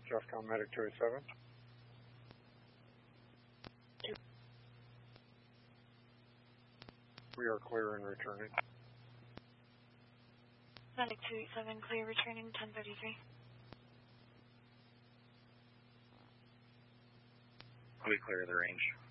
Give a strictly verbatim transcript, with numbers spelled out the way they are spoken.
Jeffcom Medic two eighty-seven. We are clear and returning. Medic two eighty-seven, clear returning ten thirty-three. We clear the range.